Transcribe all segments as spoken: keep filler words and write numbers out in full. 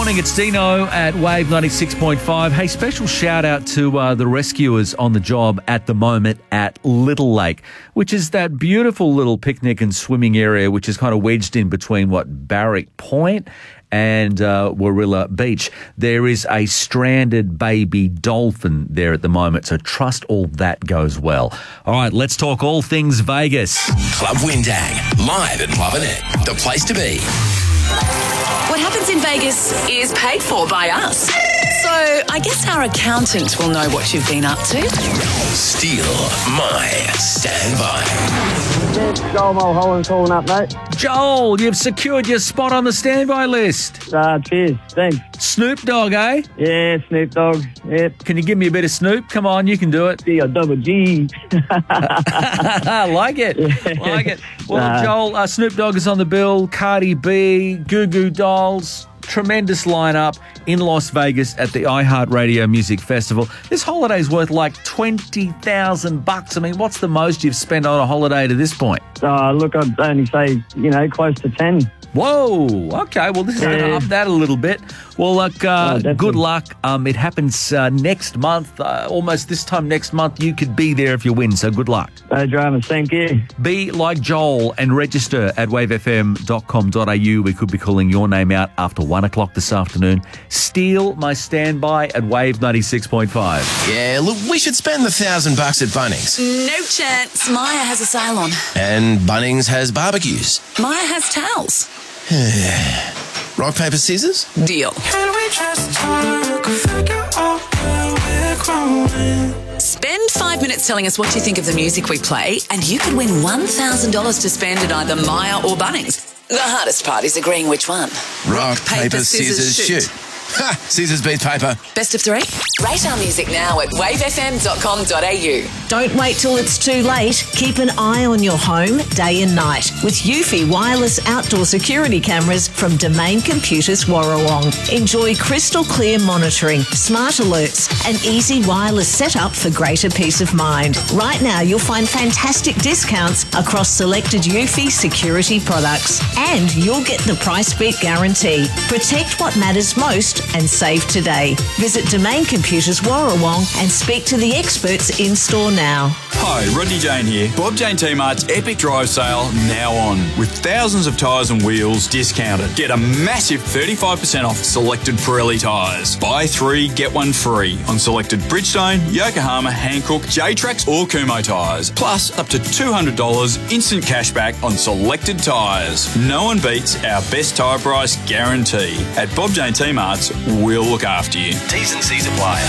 morning, it's Dino at Wave ninety-six point five. Hey, special shout out to uh, the rescuers on the job at the moment at Little Lake, which is that beautiful little picnic and swimming area which is kind of wedged in between, what, Barrack Point and uh, Warilla Beach. There is a stranded baby dolphin there at the moment, so trust all that goes well. All right, let's talk all things Vegas. Club Windang, live at Lovin' It, the place to be. What happens in Vegas is paid for by us. So I guess our accountant will know what you've been up to. Steal my standby. Joel Mulholland calling up, mate. Joel, you've secured your spot on the standby list. Uh, cheers, thanks. Snoop Dogg, eh? Yeah, Snoop Dogg, yep. Can you give me a bit of Snoop? Come on, you can do it. C O double G. like it, Yeah. like it. Well, Nah. Joel, uh, Snoop Dogg is on the bill, Cardi B, Goo Goo Dolls, tremendous lineup in Las Vegas at the iHeartRadio Music Festival. This holiday's worth like twenty thousand bucks. I mean, what's the most you've spent on a holiday to this point? Uh, look, I'd only say, you know, close to ten. Whoa, okay, well, this is going to Yeah. up that a little bit. Well, look, uh, Oh, definitely. good luck. Um, it happens uh, next month, uh, almost this time next month. You could be there if you win, so good luck. No dramas, thank you. Be like Joel and register at wave f m dot com dot a u. We could be calling your name out after one o'clock this afternoon. Steal my standby at Wave ninety-six point five. Yeah, look, we should spend the thousand bucks at Bunnings. No chance. Maya has a sale on. And Bunnings has barbecues. Maya has towels. Rock, paper, scissors? Deal. Can we just talk, figure out where we're growing? Spend five minutes telling us what you think of the music we play, and you could win one thousand dollars to spend at either Maya or Bunnings. The hardest part is agreeing which one. Rock, paper, scissors, shoot. Ha! Scissors beat paper. Best of three? Rate our music now at wave f m dot com dot a u. Don't wait till it's too late. Keep an eye on your home day and night with Eufy wireless outdoor security cameras from Domain Computers Warrawong. Enjoy crystal clear monitoring, smart alerts, and easy wireless setup for greater peace of mind. Right now, you'll find fantastic discounts across selected Eufy security products, and you'll get the price beat guarantee. Protect what matters most and save today. Visit Domain Computers Warrawong and speak to the experts in store now. Hi, Rodney Jane here. Bob Jane T-Mart's Epic Drive Sale now on, with thousands of tyres and wheels discounted. Get a massive thirty-five percent off selected Pirelli tyres. Buy three, get one free on selected Bridgestone, Yokohama, Hankook, J-Trax or Kumho tyres. Plus up to two hundred dollars instant cashback on selected tyres. No one beats our best tyre price guarantee. At Bob Jane T-Mart's, we'll look after you. T's and C's apply.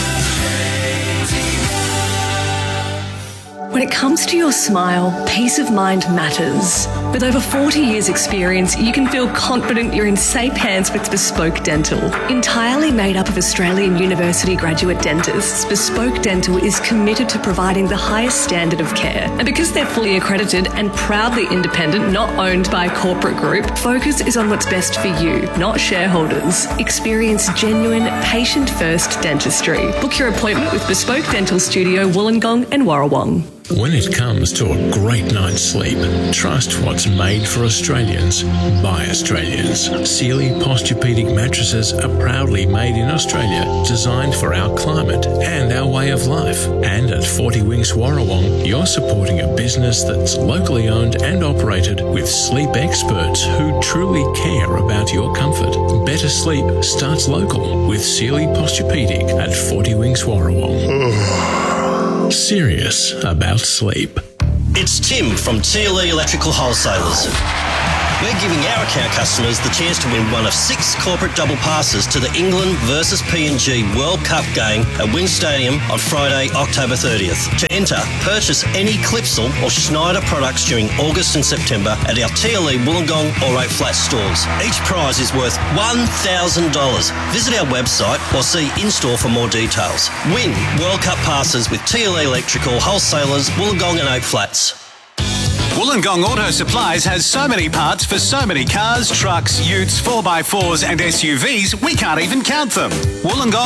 When it comes to your smile, peace of mind matters. With over forty years experience, you can feel confident you're in safe hands with Bespoke Dental. Entirely made up of Australian university graduate dentists, Bespoke Dental is committed to providing the highest standard of care. And because they're fully accredited and proudly independent, not owned by a corporate group, focus is on what's best for you, not shareholders. Experience genuine, patient-first dentistry. Book your appointment with Bespoke Dental Studio, Wollongong and Warrawong. When it comes to a great night's sleep, trust what's made for Australians by Australians. Sealy Posturepedic mattresses are proudly made in Australia, designed for our climate and our way of life. And at forty Winks Warrawong, you're supporting a business that's locally owned and operated with sleep experts who truly care about your comfort. Better sleep starts local with Sealy Posturepedic at forty Winks Warrawong. Serious about sleep. It's Tim from T L E Electrical Wholesalers. We're giving our account customers the chance to win one of six corporate double passes to the England versus P N G World Cup game at Wynn Stadium on Friday, October thirtieth. To enter, purchase any Clipsal or Schneider products during August and September at our T L E Wollongong or Oak Flat stores. Each prize is worth one thousand dollars. Visit our website or see in-store for more details. Win World Cup passes with T L E Electrical Wholesalers, Wollongong and Oak Flats. Wollongong Auto Supplies has so many parts for so many cars, trucks, utes, four by fours and S U Vs, we can't even count them. Wollongong